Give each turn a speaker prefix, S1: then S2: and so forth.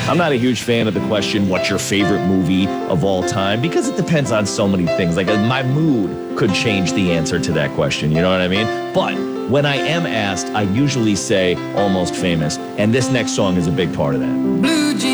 S1: I'm not a huge fan of the question, what's your favorite movie of all time? Because it depends on so many things. Like my mood could change the answer to that question. You know what I mean? But when I am asked, I usually say Almost Famous. And this next song is a big part of that.